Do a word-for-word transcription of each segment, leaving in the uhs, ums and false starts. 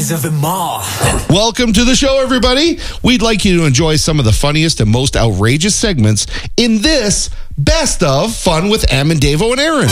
funniest of them all. Welcome to the show, everybody. We'd like you to enjoy some of the funniest and most outrageous segments in this Best of Fun with Am and Davo and Aaron.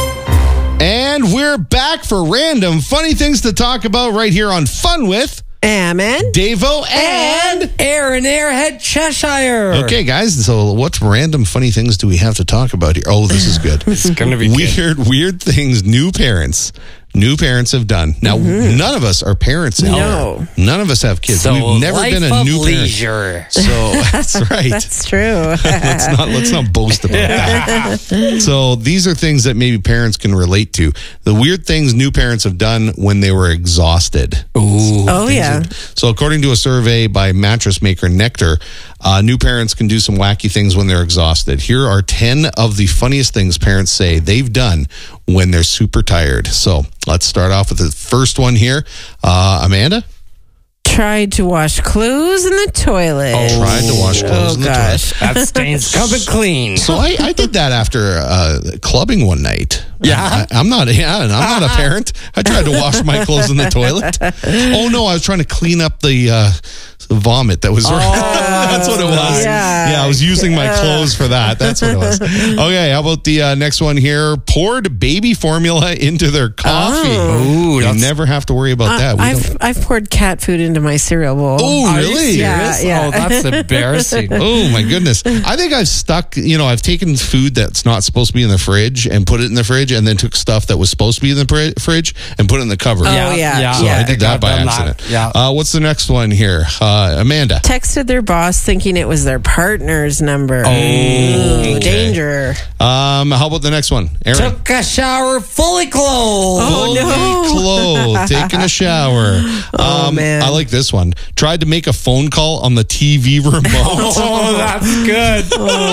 And we're back for random funny things to talk about right here on Fun with Am and Davo and Aaron Airhead Cheshire. Okay, guys, so what random funny things do we have to talk about here? Oh, this is good. It's going to be weird, good. weird things new parents New parents have done. Now, mm-hmm. none of us are parents anymore. No. None of us have kids. So We've never been a new leisure. parent. So that's right. That's true. let's not let's not boast about that. So these are things that maybe parents can relate to. The weird things new parents have done when they were exhausted. Ooh. Oh yeah. That, so according to a survey by mattress maker Nectar, uh, new parents can do some wacky things when they're exhausted. Here are ten of the funniest things parents say they've done when they're super tired. So let's start off with the first one here. Uh, Amanda? Tried to wash clothes in the toilet. Oh, tried to wash clothes oh, in the gosh. toilet. That stain's coming clean. So I, I did that after uh, clubbing one night. Yeah? I, I'm not yeah, I'm not a parent. I tried to wash my clothes in the toilet. Oh, no, I was trying to clean up the uh, vomit that was Oh, that's what it was. Yeah. yeah, I was using my clothes for that. That's what it was. Okay, how about the uh, next one here? Poured baby formula into their coffee. Oh. Ooh, You that's- never have to worry about Uh, that. We I've don't- I've poured cat food into my cereal bowl. Oh, Are you really? Yeah, serious? yeah. Oh, that's embarrassing. Oh my goodness. I think I've stuck, you know, I've taken food that's not supposed to be in the fridge and put it in the fridge, and then took stuff that was supposed to be in the pr- fridge and put it in the cupboard. Oh, yeah, yeah. So yeah. I did that by I've done accident. that. Yeah. Uh, what's the next one here? Uh, Amanda. Texted their boss thinking it was their partner's number. Oh, okay. danger. Um, how about the next one? Aaron. Took a shower fully clothed. Oh, no. Fully clothed, taking a shower. Oh, um, man. I like this one. Tried to make a phone call on the T V remote. Oh, that's good.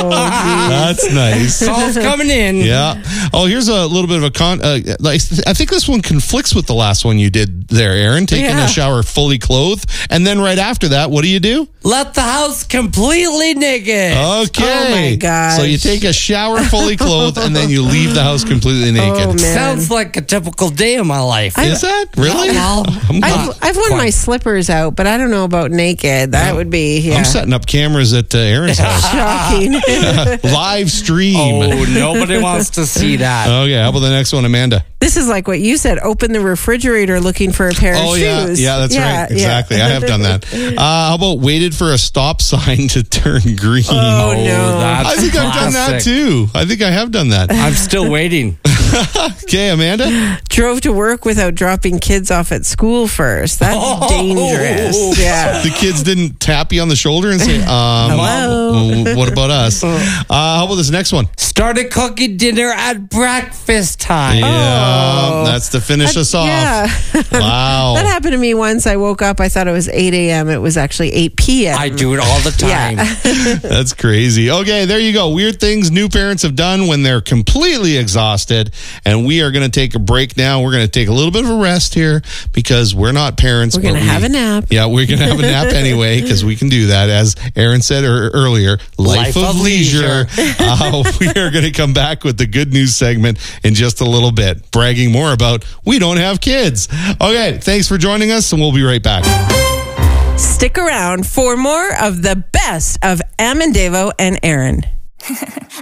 That's nice. Call's coming in. Yeah. Oh, here's a little bit of a con. Uh, like, I think this one conflicts with the last one you did there, Aaron. Taking Yeah. a shower fully clothed, and then right after that, what do you do? Let the house completely naked. Okay. Oh, my gosh. So you take a shower fully clothed, and then you leave the house completely naked. Oh, man. Sounds like a typical day of my life. Is that really? Well, I'm, I've, I've worn quite. my slippers out, but I don't know about naked. That would be yeah. I'm setting up cameras at uh, Aaron's house. shocking. Live stream. Oh, nobody wants to see that. Okay, how about the next one, Amanda? This is like what you said. Open the refrigerator looking for a pair Oh, of yeah. shoes. Yeah, that's Yeah, right. yeah. Exactly. I have done that. Uh, how about waited for a stop sign to turn green? Oh, no. that's I think I've done that classic. too. I think I have done that. I'm still waiting. Okay, Amanda? Drove to work without dropping kids off at school first. That's Oh. dangerous. Yeah. The kids didn't tap you on the shoulder and say, um, Hello. w- what about us? Uh, how about this next one? Started cooking dinner at breakfast time. Yeah, that's to finish us off. Yeah. Wow. That happened to me once. I woke up. I thought it was eight a.m. It was actually eight p.m. I do it all the time. Yeah. That's crazy. Okay, there you go. Weird things new parents have done when they're completely exhausted. And we are going to take a break now. We're going to take a little bit of a rest here because we're not parents. We're going to but we- have a nap. Yeah, we're going to have a nap anyway because we can do that. As Aaron said er- earlier, life, Life of, of leisure. leisure. uh, we are going to come back with the good news segment in just a little bit, bragging more about we don't have kids. Okay, thanks for joining us, and we'll be right back. Stick around for more of the best of Am and Davo and Aaron.